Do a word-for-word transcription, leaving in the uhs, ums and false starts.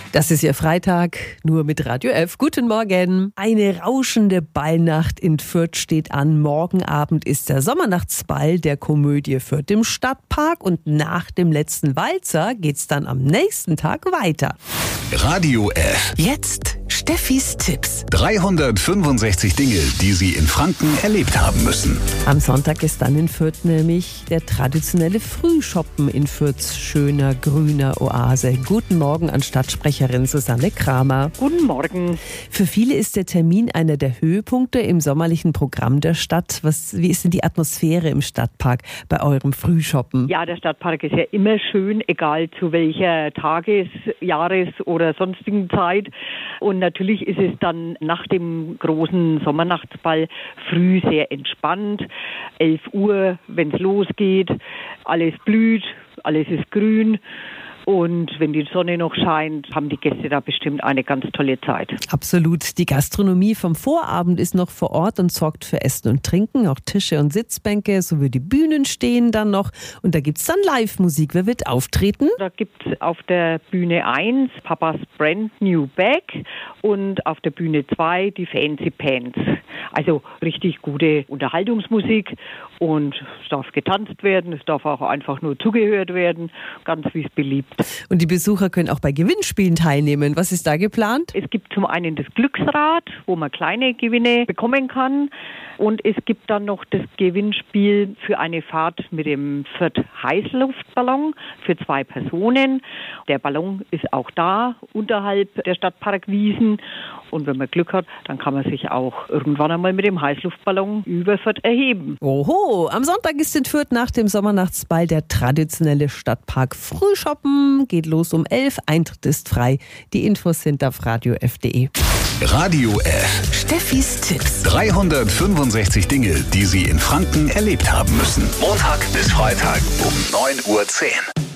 Das ist Ihr Freitag, nur mit Radio F. Guten Morgen. Eine rauschende Ballnacht in Fürth steht an. Morgen Abend ist der Sommernachtsball der Komödie Fürth im Stadtpark und nach dem letzten Walzer geht's dann am nächsten Tag weiter. Radio F. Jetzt Steffis Tipps. dreihundertfünfundsechzig Dinge, die Sie in Franken erlebt haben müssen. Am Sonntag ist dann in Fürth nämlich der traditionelle Frühschoppen in Fürths schöner grüner Oase. Guten Morgen an Stadtsprecherin Susanne Kramer. Guten Morgen. Für viele ist der Termin einer der Höhepunkte im sommerlichen Programm der Stadt. Was, wie ist denn die Atmosphäre im Stadtpark bei eurem Frühshoppen? Ja, der Stadtpark ist ja immer schön, egal zu welcher Tages-, Jahres- oder sonstigen Zeit. Und natürlich ist es dann nach dem großen Sommernachtsball früh sehr entspannt. elf Uhr, wenn es losgeht, alles blüht, alles ist grün. Und wenn die Sonne noch scheint, haben die Gäste da bestimmt eine ganz tolle Zeit. Absolut. Die Gastronomie vom Vorabend ist noch vor Ort und sorgt für Essen und Trinken. Auch Tische und Sitzbänke sowie die Bühnen stehen dann noch. Und da gibt es dann Live-Musik. Wer wird auftreten? Da gibt es auf der Bühne eins Papas Brand New Bag und auf der Bühne zwei die Fancy Pants. Also richtig gute Unterhaltungsmusik und es darf getanzt werden, es darf auch einfach nur zugehört werden, ganz wie es beliebt. Und die Besucher können auch bei Gewinnspielen teilnehmen. Was ist da geplant? Es gibt zum einen das Glücksrad, wo man kleine Gewinne bekommen kann. Und es gibt dann noch das Gewinnspiel für eine Fahrt mit dem Fürth Heißluftballon für zwei Personen. Der Ballon ist auch da, unterhalb der Stadtparkwiesen. Und wenn man Glück hat, dann kann man sich auch irgendwann einmal mit dem Heißluftballon über Fürth erheben. Oho, am Sonntag ist in Fürth nach dem Sommernachtsball der traditionelle Stadtpark Frühshoppen. Geht los um elf, Eintritt ist frei. Die Infos sind auf radio f punkt de. Radio F. Steffis Tipps. dreihundertfünfundsechzig Dinge, die Sie in Franken erlebt haben müssen. Montag bis Freitag um neun Uhr zehn.